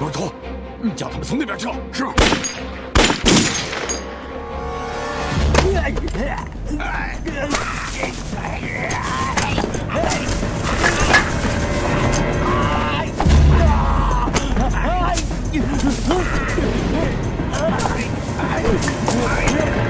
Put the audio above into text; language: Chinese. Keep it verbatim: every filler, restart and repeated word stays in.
耳朵，叫他们从那边撤。是。哎！